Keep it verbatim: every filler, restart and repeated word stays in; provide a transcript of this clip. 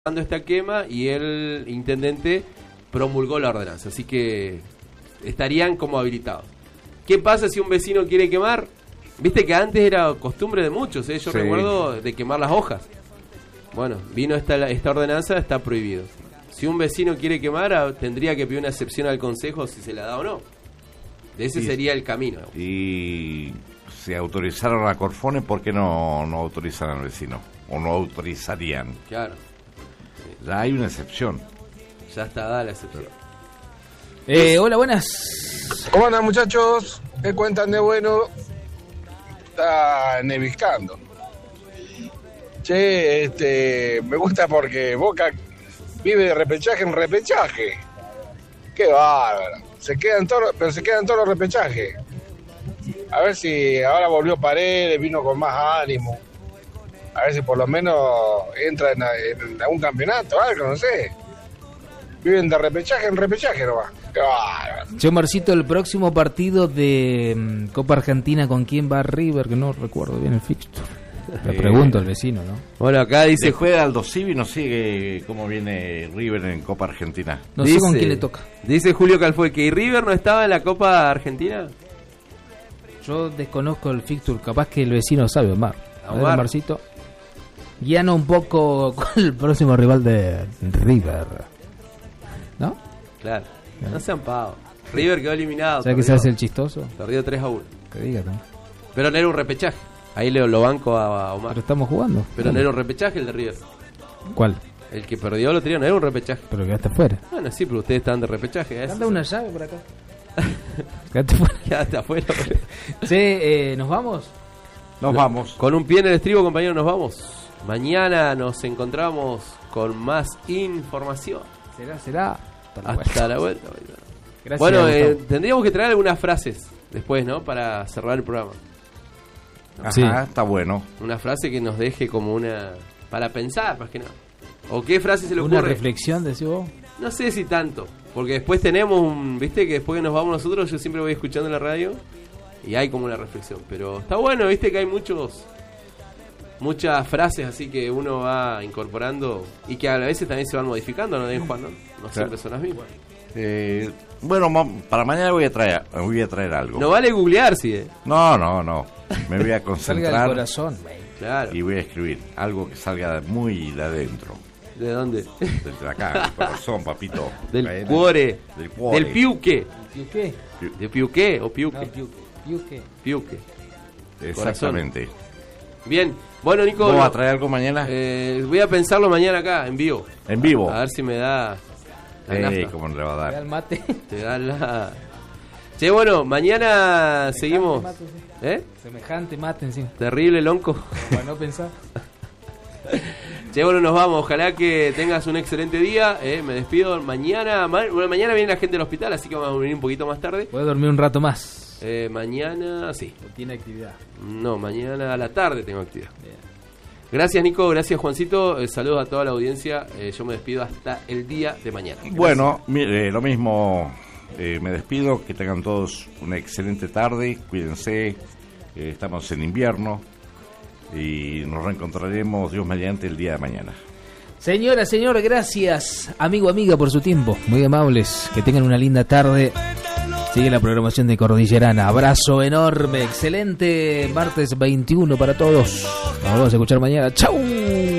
esta quema y el intendente promulgó la ordenanza, así que estarían como habilitados. ¿Qué pasa si un vecino quiere quemar? Viste que antes era costumbre de muchos, ¿eh? Yo sí. recuerdo de quemar las hojas. Bueno, vino esta, esta ordenanza, está prohibido. Si un vecino quiere quemar, tendría que pedir una excepción al consejo si se la da o no. Ese y, sería el camino. Y si autorizaron a Corfone, ¿por qué no, no autorizan al vecino? ¿O no autorizarían? Claro. Ya hay una excepción. Ya está dada la excepción. Eh, hola, buenas. ¿Cómo andan, muchachos? ¿Qué cuentan de bueno? Está neviscando. Che, este, me gusta porque Boca vive de repechaje en repechaje. Qué bárbaro. Se quedan todos, pero se quedan todos los repechajes. A ver si ahora volvió Paredes, vino con más ánimo. A ver si por lo menos entra en, en algún campeonato, algo, no sé. Viven de repechaje en repechaje nomás. Qué bárbaro. Che, Marcito, el próximo partido de um, Copa Argentina, ¿con quién va River? Que no recuerdo bien el fixture. Le pregunto al vecino, ¿no? Bueno, acá dice... Después de Aldo Civi no sigue cómo viene River en Copa Argentina. No dice, sé con quién le toca. Dice Julio Calfue que ¿y River no estaba en la Copa Argentina? Yo desconozco el fixture, capaz que el vecino sabe, Omar. A ver, Omar. Marcito. Guíanos un poco con el próximo rival de River. ¿No? Claro. No sean pavos. River quedó eliminado. ¿Sabes que se hace el chistoso? Perdió tres a uno. Que diga también. Pero no era un repechaje. Ahí le lo banco a Omar. Pero estamos jugando. Pero ¿Cómo? No era un repechaje el de River. ¿Cuál? El que perdió lo tenía, no era un repechaje. Pero quedaste fuera. Bueno, sí, pero ustedes estaban de repechaje. Anda una llave por acá. Quedaste fuera. Quedaste afuera. Sí, eh, ¿nos vamos? Nos vamos. Con un pie en el estribo, compañeros, nos vamos. Mañana nos encontramos con más información. Será, será. Hasta la vuelta. Hasta la vuelta. Gracias, bueno, eh, tendríamos que traer algunas frases después, ¿no? Para cerrar el programa. Ajá, sí. Está bueno. Una frase que nos deje como una... para pensar, más que nada. ¿O qué frase se le ocurre? ¿Una reflexión, decís vos? No sé si tanto. Porque después tenemos un... Viste que después que nos vamos nosotros, yo siempre voy escuchando en la radio y hay como una reflexión. Pero está bueno, viste que hay muchos... muchas frases así que uno va incorporando y que a veces también se van modificando, ¿no, Juan? No, no siempre son las mismas. Eh, bueno, para mañana voy a traer voy a traer algo. No vale googlear, sí. Eh. No, no, no. Me voy a concentrar. Salga del corazón, claro. Y voy a escribir algo que salga muy de adentro. ¿De dónde? Desde acá, del corazón, papito. Del cuore. Del cuore. Del piuque. ¿Piuque? ¿De piuque o piuque? No, piuque. Piuque. Piuque. Exactamente. Corazón. Bien. Bueno, Nico. ¿Vos vas a traer algo mañana? Eh, voy a pensarlo mañana acá, en vivo. ¿En vivo? A, a ver si me da... Eh, ¿cómo le va a dar? ¿Te da el mate? Te da la... Che, bueno, mañana semejante seguimos... Mate, sí. ¿Eh? Semejante mate encima. Terrible, lonco. Para no pensar. Che, bueno, nos vamos. Ojalá que tengas un excelente día. Eh, me despido. Mañana... Ma... Bueno, mañana viene la gente del hospital, así que vamos a venir un poquito más tarde. ¿Puedes dormir un rato más? Eh, mañana... Sí. ¿O tiene actividad? No, mañana a la tarde tengo actividad. Bien. Gracias, Nico, gracias, Juancito, eh, saludos a toda la audiencia, eh, yo me despido hasta el día de mañana. Gracias. Bueno, mire, lo mismo, eh, me despido, que tengan todos una excelente tarde, cuídense, eh, estamos en invierno y nos reencontraremos, Dios mediante, el día de mañana. Señora, señor, gracias, amigo, amiga, por su tiempo, muy amables, que tengan una linda tarde. Sigue la programación de Cordillerana. Abrazo enorme. Excelente martes veintiuno para todos. Nos vamos a escuchar mañana. ¡Chau!